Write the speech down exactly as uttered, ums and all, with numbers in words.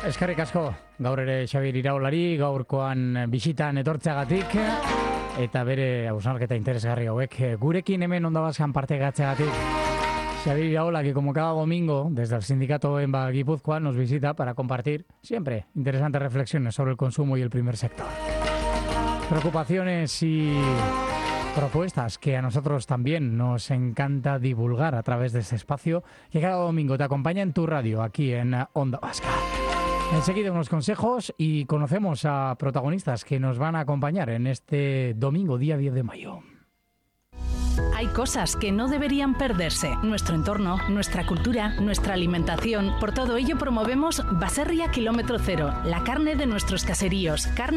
eskerrik asko gaur ere Xabier Iraolari, gaurkoan bisitan etortzeagatik eta bere hausnarketa interesgarri hauek gurekin hemen Onda Vascan parte gatzeagatik. Xabier Iraola, que como cada domingo desde el sindicato en Guipúzcoa nos visita para compartir siempre interesantes reflexiones sobre el consumo y el primer sector. Preocupaciones y propuestas que a nosotros también nos encanta divulgar a través de este espacio que cada domingo te acompaña en tu radio aquí en Onda Vasca. Enseguida unos consejos y conocemos a protagonistas que nos van a acompañar en este domingo, día diez de mayo. Hay cosas que no deberían perderse. Nuestro entorno, nuestra cultura, nuestra alimentación. Por todo ello promovemos Baserria Kilómetro Cero, la carne de nuestros caseríos. Carne